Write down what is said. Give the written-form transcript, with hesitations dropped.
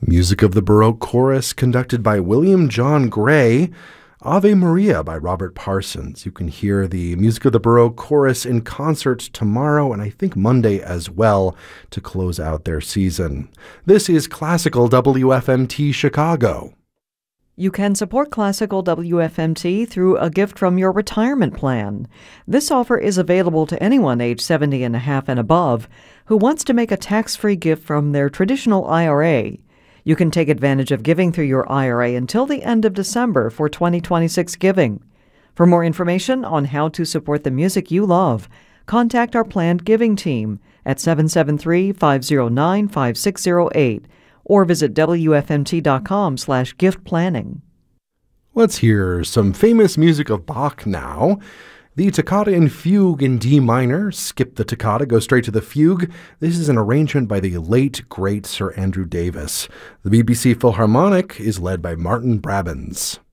Music of the Baroque Chorus conducted by William John Gray. Ave Maria by Robert Parsons. You can hear the Music of the Baroque Chorus in concert tomorrow and I think Monday as well to close out their season. This is Classical WFMT Chicago. You can support Classical WFMT through a gift from your retirement plan. This offer is available to anyone age 70 and a half and above who wants to make a tax-free gift from their traditional IRA. You can take advantage of giving through your IRA until the end of December for 2026 giving. For more information on how to support the music you love, contact our planned giving team at 773-509-5608 or visit wfmt.com/gift planning. Let's hear some famous music of Bach now. The Toccata and Fugue in D minor. Skip the toccata, go straight to the fugue. This is an arrangement by the late, great Sir Andrew Davis. The BBC Philharmonic is led by Martin Brabants.